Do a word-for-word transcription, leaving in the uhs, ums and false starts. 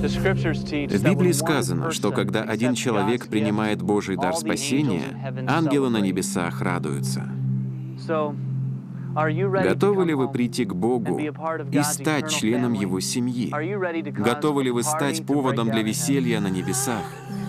В Библии сказано, что когда один человек принимает Божий дар спасения, ангелы на небесах радуются. Готовы ли вы прийти к Богу и стать членом Его семьи? Готовы ли вы стать поводом для веселья на небесах?